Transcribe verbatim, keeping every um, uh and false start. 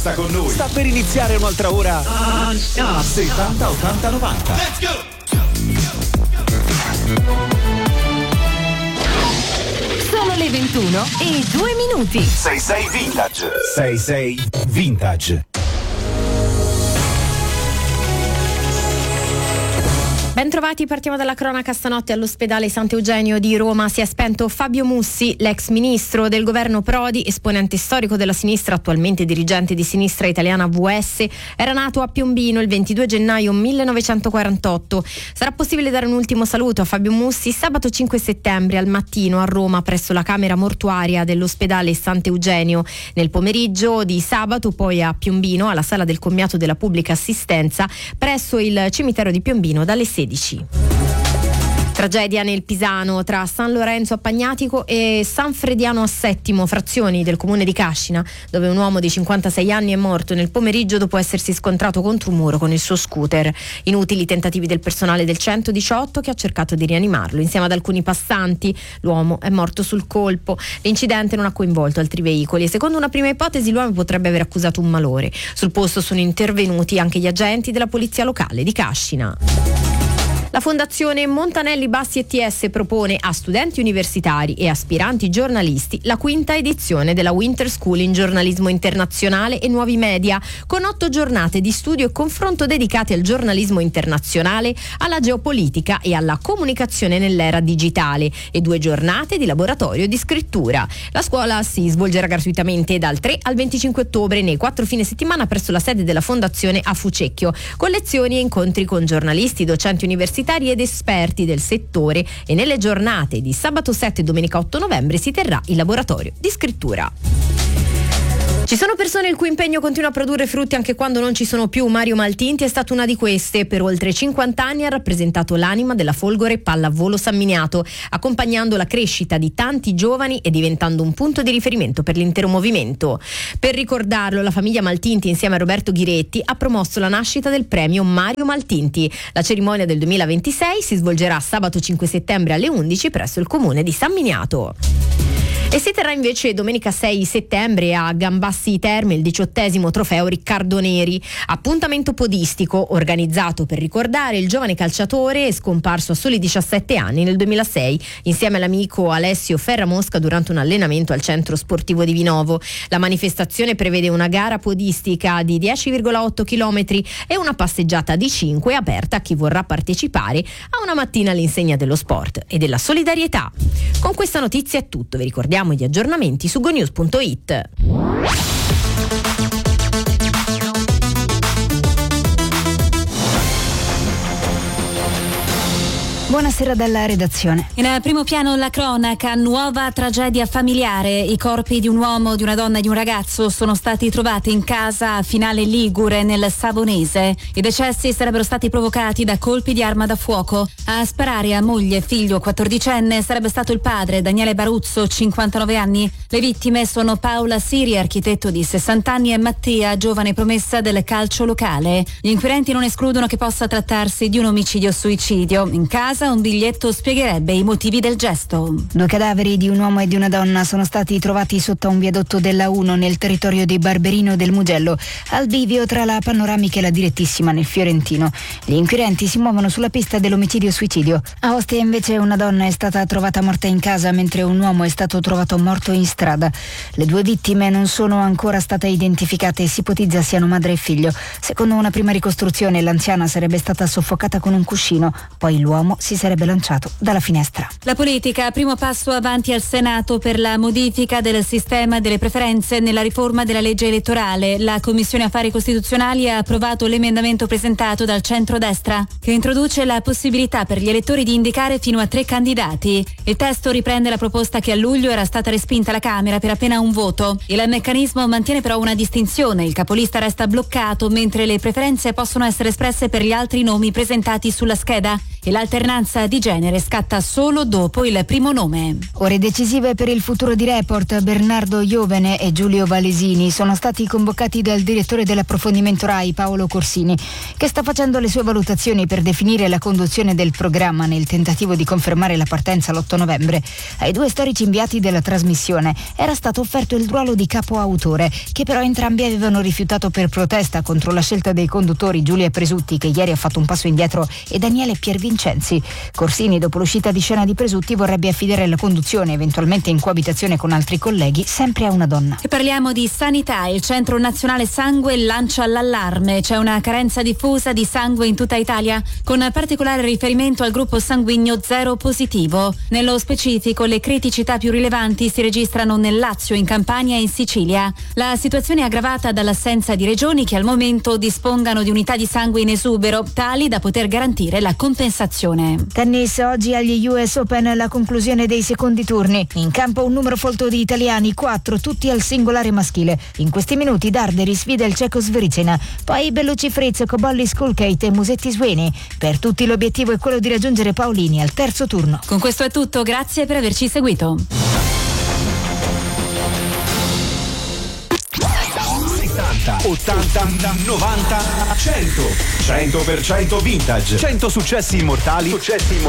Resta con noi. Sta per iniziare un'altra ora. settanta ottanta novanta. Let's go! Sono le ventuno e due minuti. sei sei Vintage. sei sei Vintage. Bentrovati, partiamo dalla cronaca. Stanotte all'ospedale Sant'Eugenio di Roma si è spento Fabio Mussi, l'ex ministro del governo Prodi, esponente storico della sinistra, attualmente dirigente di Sinistra Italiana V S. Era nato a Piombino il ventidue gennaio millenovecentoquarantotto. Sarà possibile dare un ultimo saluto a Fabio Mussi sabato cinque settembre al mattino a Roma presso la camera mortuaria dell'ospedale Sant'Eugenio. Nel pomeriggio di sabato poi a Piombino alla sala del commiato della pubblica assistenza presso il cimitero di Piombino dalle sedici. Tragedia nel Pisano tra San Lorenzo a Pagnatico e San Frediano a Settimo, frazioni del comune di Cascina, dove un uomo di cinquantasei anni è morto nel pomeriggio dopo essersi scontrato contro un muro con il suo scooter. Inutili tentativi del personale del centodiciotto che ha cercato di rianimarlo insieme ad alcuni passanti. L'uomo è morto sul colpo. L'incidente non ha coinvolto altri veicoli e secondo una prima ipotesi l'uomo potrebbe aver accusato un malore. Sul posto sono intervenuti anche gli agenti della polizia locale di Cascina. La Fondazione Montanelli Bassi E T S propone a studenti universitari e aspiranti giornalisti la quinta edizione della Winter School in giornalismo internazionale e nuovi media, con otto giornate di studio e confronto dedicate al giornalismo internazionale, alla geopolitica e alla comunicazione nell'era digitale e due giornate di laboratorio di scrittura. La scuola si svolgerà gratuitamente dal tre al venticinque ottobre nei quattro fine settimana presso la sede della Fondazione a Fucecchio, con lezioni e incontri con giornalisti, docenti universitari ed esperti del settore, e nelle giornate di sabato sette e domenica otto novembre si terrà il laboratorio di scrittura. Ci sono persone il cui impegno continua a produrre frutti anche quando non ci sono più. Mario Maltinti è stato una di queste. Per oltre cinquanta anni ha rappresentato l'anima della Folgore Pallavolo San Miniato, accompagnando la crescita di tanti giovani e diventando un punto di riferimento per l'intero movimento. Per ricordarlo, la famiglia Maltinti insieme a Roberto Ghiretti ha promosso la nascita del premio Mario Maltinti. La cerimonia del duemilaventisei si svolgerà sabato cinque settembre alle undici presso il comune di San Miniato. E si terrà invece domenica sei settembre a Gambassi Terme il diciottesimo trofeo Riccardo Neri, appuntamento podistico organizzato per ricordare il giovane calciatore scomparso a soli diciassette anni nel duemilasei insieme all'amico Alessio Ferramosca durante un allenamento al centro sportivo di Vinovo. La manifestazione prevede una gara podistica di dieci virgola otto chilometri e una passeggiata di cinque aperta a chi vorrà partecipare a una mattina all'insegna dello sport e della solidarietà. Con questa notizia è tutto, vi ricordiamo gli aggiornamenti su gonews punto it. Buonasera dalla redazione. In primo piano la cronaca, nuova tragedia familiare. I corpi di un uomo, di una donna e di un ragazzo sono stati trovati in casa a Finale Ligure nel Savonese. I decessi sarebbero stati provocati da colpi di arma da fuoco. A sparare a moglie e figlio quattordicenne sarebbe stato il padre Daniele Baruzzo, cinquantanove anni. Le vittime sono Paola Siri, architetto di sessanta anni, e Mattia, giovane promessa del calcio locale. Gli inquirenti non escludono che possa trattarsi di un omicidio-suicidio. In casa un biglietto spiegherebbe i motivi del gesto. Due cadaveri di un uomo e di una donna sono stati trovati sotto un viadotto della uno nel territorio di Barberino del Mugello, al bivio tra la Panoramica e la Direttissima nel Fiorentino. Gli inquirenti si muovono sulla pista dell'omicidio-suicidio. A Ostia invece una donna è stata trovata morta in casa mentre un uomo è stato trovato morto in strada. Le due vittime non sono ancora state identificate e si ipotizza siano madre e figlio. Secondo una prima ricostruzione l'anziana sarebbe stata soffocata con un cuscino, poi l'uomo si sarebbe lanciato dalla finestra. La politica, primo passo avanti al Senato per la modifica del sistema delle preferenze nella riforma della legge elettorale. La Commissione Affari Costituzionali ha approvato l'emendamento presentato dal centrodestra che introduce la possibilità per gli elettori di indicare fino a tre candidati. Il testo riprende la proposta che a luglio era stata respinta alla Camera per appena un voto. Il meccanismo mantiene però una distinzione: il capolista resta bloccato mentre le preferenze possono essere espresse per gli altri nomi presentati sulla scheda. e l'alternanza di genere scatta solo dopo il primo nome. Ore decisive per il futuro di Report. Bernardo Iovene e Giulio Valesini sono stati convocati dal direttore dell'approfondimento RAI Paolo Corsini, che sta facendo le sue valutazioni per definire la conduzione del programma nel tentativo di confermare la partenza l'otto novembre. Ai due storici inviati della trasmissione era stato offerto il ruolo di capo autore, che però entrambi avevano rifiutato per protesta contro la scelta dei conduttori Giulia Presutti, che ieri ha fatto un passo indietro, e Daniele Piervincenzi. Corsini, dopo l'uscita di scena di Presutti, vorrebbe affidare la conduzione, eventualmente in coabitazione con altri colleghi, sempre a una donna. E parliamo di sanità. Il Centro Nazionale Sangue lancia l'allarme. C'è una carenza diffusa di sangue in tutta Italia, con particolare riferimento al gruppo sanguigno zero positivo. Nello specifico, le criticità più rilevanti si registrano nel Lazio, in Campania e in Sicilia. La situazione è aggravata dall'assenza di regioni che al momento dispongano di unità di sangue in esubero, tali da poter garantire la compensazione. Tennis, oggi agli U S Open la conclusione dei secondi turni. In campo un numero folto di italiani, quattro, tutti al singolare maschile. In questi minuti Darderi sfida il ceco Svericena, poi Bellucci Fritz, Cobolli Skulkate e Musetti Sueni. Per tutti l'obiettivo è quello di raggiungere Paolini al terzo turno. Con questo è tutto, grazie per averci seguito. settanta, ottanta, novanta, cento. cento per cento vintage. cento successi immortali. Successi immortali.